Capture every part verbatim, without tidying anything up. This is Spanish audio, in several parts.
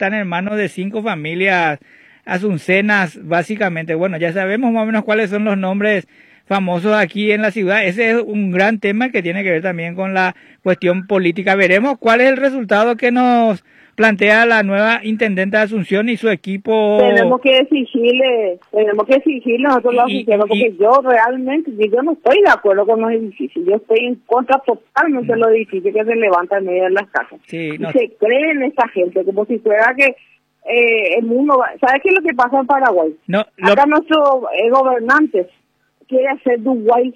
están en manos de cinco familias asuncenas, básicamente. Bueno, ya sabemos más o menos cuáles son los nombres famosos aquí en la ciudad. Ese es un gran tema que tiene que ver también con la cuestión política. Veremos cuál es el resultado que nos plantea la nueva intendente de Asunción y su equipo. Tenemos que exigirle, tenemos que exigirle nosotros los asuncionos, porque yo realmente, yo no estoy de acuerdo con los edificios, yo estoy en contra totalmente de los edificios que se levantan en medio de las casas. Sí, y no. se creen esta gente, como si fuera que eh, el mundo va... ¿Sabes qué es lo que pasa en Paraguay? No, lo... Acá nuestros eh, gobernantes quiere hacer Dubái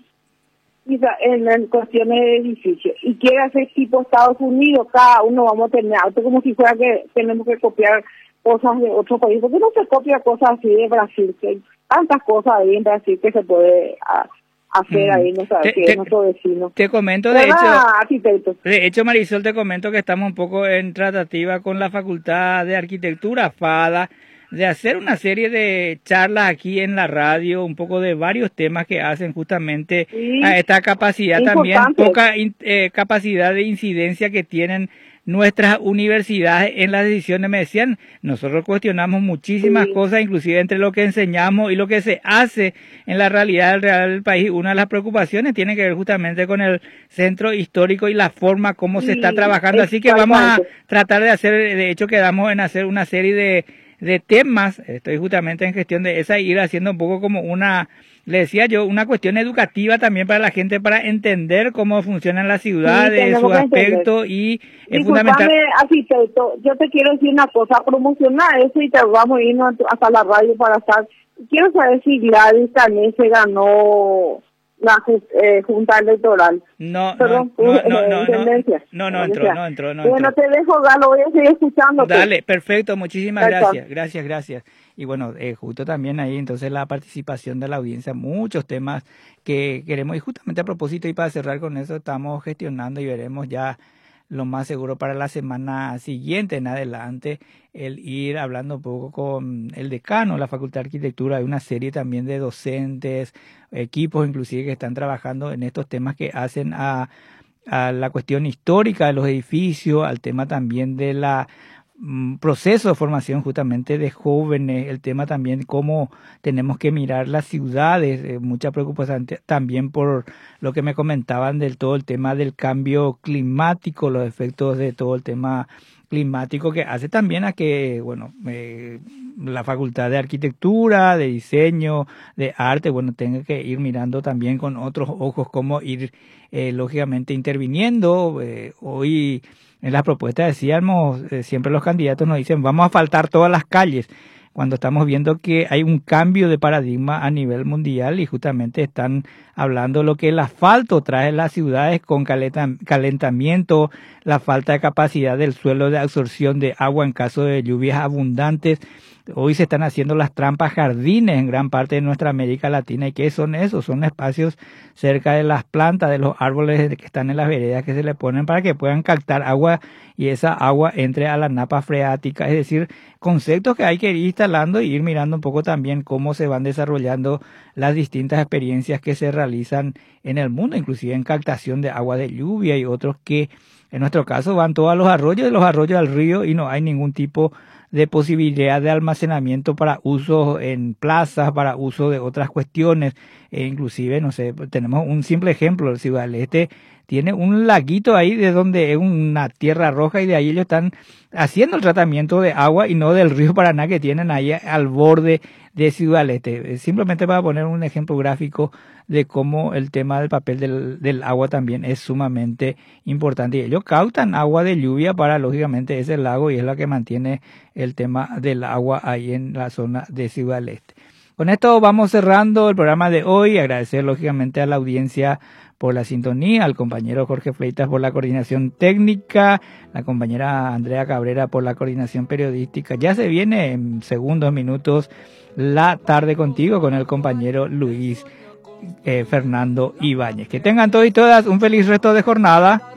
en, en cuestiones de edificios y quiere hacer tipo Estados Unidos, cada uno vamos a tener auto, como si fuera que tenemos que copiar cosas de otro país, porque no se copia cosas así de Brasil, que hay tantas cosas ahí en Brasil que se puede a, hacer mm. ahí, no sabes, que es nuestro vecino. Te comento, de hecho, de hecho, Marisol, te comento que estamos un poco en tratativa con la Facultad de Arquitectura, FADA, de hacer una serie de charlas aquí en la radio, un poco de varios temas que hacen justamente sí, a esta capacidad importante. También, poca eh, capacidad de incidencia que tienen nuestras universidades en las decisiones. Me decían, nosotros cuestionamos muchísimas sí. cosas, inclusive entre lo que enseñamos y lo que se hace en la realidad del real del país. Una de las preocupaciones tiene que ver justamente con el centro histórico y la forma como sí, se está trabajando. Así que vamos a tratar de hacer, de hecho quedamos en hacer una serie de de temas, estoy justamente en gestión de esa, ir haciendo un poco como una, le decía yo, una cuestión educativa también para la gente, para entender cómo funcionan las ciudades, sí, su aspecto y es fundamental. Arquitecto, yo te quiero decir una cosa, promocionar eso y te vamos a ir hasta la radio para estar. Quiero saber si Gladys Canet se ganó la eh, Junta Electoral. No, Perdón, no, no, eh, no, no, no, no, no entró, no entró, no entró. Bueno, te dejo, Galo, voy a seguir escuchando. Dale, perfecto, muchísimas gracias, gracias, gracias. Y bueno, eh, justo también ahí entonces la participación de la audiencia, muchos temas que queremos, y justamente a propósito y para cerrar con eso, estamos gestionando y veremos ya lo más seguro para la semana siguiente en adelante, el ir hablando un poco con el decano de la Facultad de Arquitectura. Hay una serie también de docentes, equipos inclusive que están trabajando en estos temas que hacen a, a la cuestión histórica de los edificios, al tema también de la proceso de formación justamente de jóvenes, el tema también cómo tenemos que mirar las ciudades, eh, mucha preocupación también por lo que me comentaban del todo el tema del cambio climático, los efectos de todo el tema climático que hace también a que, bueno, eh, la Facultad de Arquitectura, de Diseño, de Arte, bueno, tenga que ir mirando también con otros ojos cómo ir, eh, lógicamente, interviniendo. Eh, hoy en las propuestas decíamos, eh, siempre los candidatos nos dicen, vamos a asfaltar todas las calles, cuando estamos viendo que hay un cambio de paradigma a nivel mundial y justamente están hablando de lo que el asfalto trae a las ciudades con calentamiento, la falta de capacidad del suelo de absorción de agua en caso de lluvias abundantes. Hoy se están haciendo las trampas jardines en gran parte de nuestra América Latina. ¿Y qué son esos? Son espacios cerca de las plantas, de los árboles que están en las veredas que se le ponen para que puedan captar agua y esa agua entre a la napa freática. Es decir, conceptos que hay que ir instalando y ir mirando un poco también cómo se van desarrollando las distintas experiencias que se realizan en el mundo, inclusive en captación de agua de lluvia y otros que en nuestro caso van todos a los arroyos, de los arroyos al río y no hay ningún tipo de posibilidad de almacenamiento para uso en plazas, para uso de otras cuestiones, e inclusive, no sé, tenemos un simple ejemplo, el Ciudad del Este tiene un laguito ahí de donde es una tierra roja y de ahí ellos están haciendo el tratamiento de agua y no del río Paraná que tienen ahí al borde de Ciudad del Este. Simplemente para poner un ejemplo gráfico de cómo el tema del papel del, del agua también es sumamente importante. Y ellos cautan agua de lluvia para, lógicamente, ese lago y es la que mantiene el tema del agua ahí en la zona de Ciudad del Este. Con esto vamos cerrando el programa de hoy. Agradecer, lógicamente, a la audiencia por la sintonía, al compañero Jorge Fleitas por la coordinación técnica, la compañera Andrea Cabrera por la coordinación periodística. Ya se viene en segundos, minutos, la tarde contigo con el compañero Luis eh, Fernando Ibáñez. Que tengan todos y todas un feliz resto de jornada.